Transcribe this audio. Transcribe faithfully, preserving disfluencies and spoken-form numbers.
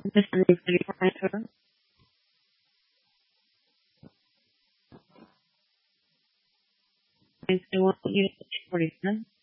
This is pretty fine. I want you to forty-seven.